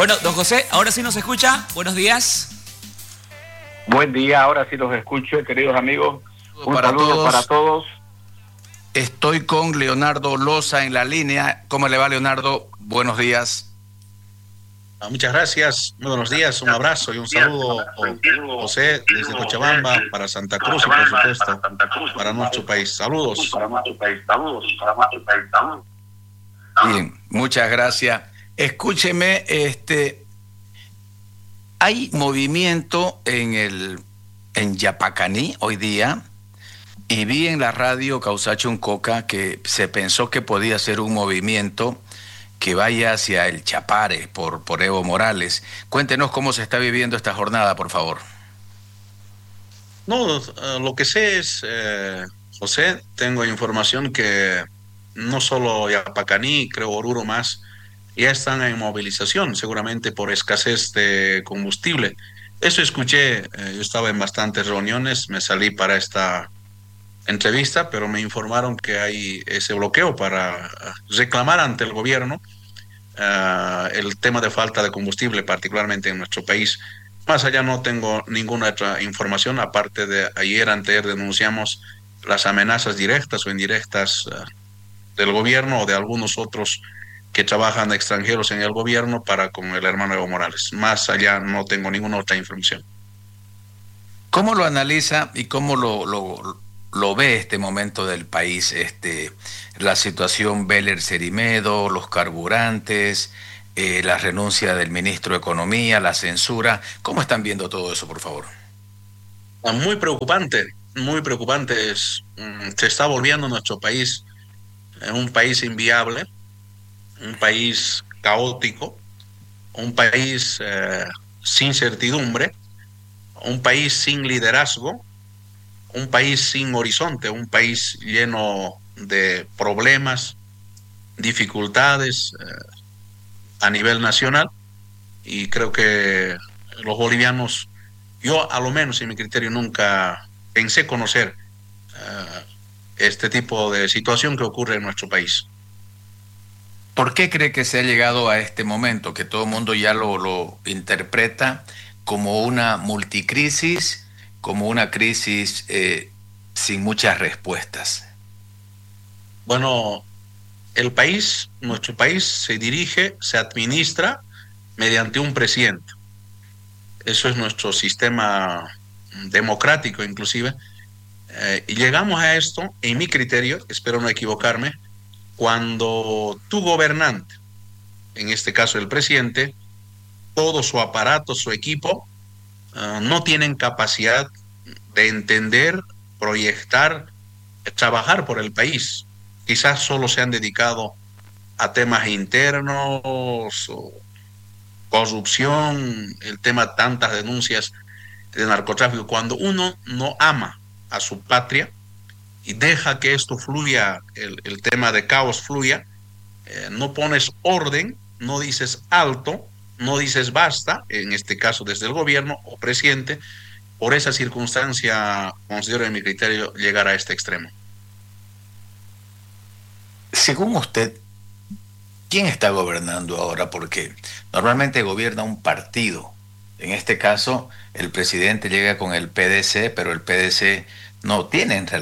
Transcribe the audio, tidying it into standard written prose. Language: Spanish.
Bueno, don José, ahora sí nos escucha. Buenos días. Buen día, ahora sí los escucho, queridos amigos. Un saludo para todos. Estoy con Leonardo Loza en la línea. ¿Cómo le va, Leonardo? Buenos días. Muchas gracias, muy buenos días, un abrazo y un saludo, José, desde Cochabamba para Santa Cruz y por supuesto para nuestro país. Saludos. Bien, muchas gracias. Escúcheme, hay movimiento en Yapacaní hoy día, y vi en la radio Causacho Uncoca que se pensó que podía ser un movimiento que vaya hacia el Chapare por Evo Morales. Cuéntenos cómo se está viviendo esta jornada, por favor. No, lo que sé es, José, tengo información que no solo Yapacaní, creo Oruro más, ya están en movilización, seguramente por escasez de combustible. Eso escuché, yo estaba en bastantes reuniones, me salí para esta entrevista, pero me informaron que hay ese bloqueo para reclamar ante el gobierno el tema de falta de combustible, particularmente en nuestro país. Más allá no tengo ninguna otra información, aparte de ayer, anteayer denunciamos las amenazas directas o indirectas del gobierno o de algunos otros que trabajan extranjeros en el gobierno para con el hermano Evo Morales. Más allá no tengo ninguna otra información. ¿Cómo lo analiza y cómo lo ve este momento del país? La situación Beller-Cerimedo, los carburantes, la renuncia del ministro de Economía, la censura. ¿Cómo están viendo todo eso, por favor? Muy preocupante, muy preocupante. Se está volviendo nuestro país un país inviable, un país caótico, un país sin certidumbre, un país sin liderazgo, un país sin horizonte, un país lleno de problemas, dificultades a nivel nacional, y creo que los bolivianos, yo a lo menos en mi criterio nunca pensé conocer este tipo de situación que ocurre en nuestro país. ¿Por qué cree que se ha llegado a este momento, que todo el mundo ya lo interpreta como una multicrisis, como una crisis sin muchas respuestas? Bueno, el país, nuestro país se dirige, se administra mediante un presidente. Eso es nuestro sistema democrático inclusive. Y llegamos a esto, en mi criterio, espero no equivocarme, cuando tu gobernante, en este caso el presidente, todo su aparato, su equipo, no tienen capacidad de entender, proyectar, trabajar por el país. Quizás solo se han dedicado a temas internos o corrupción, el tema tantas denuncias de narcotráfico. Cuando uno no ama a su patria y deja que esto fluya, el tema de caos fluya, no pones orden, no dices alto, no dices basta, en este caso desde el gobierno o presidente, por esa circunstancia considero en mi criterio llegar a este extremo. Según usted, ¿quién está gobernando ahora? Porque normalmente gobierna un partido. En este caso, el presidente llega con el PDC, pero el PDC no tiene en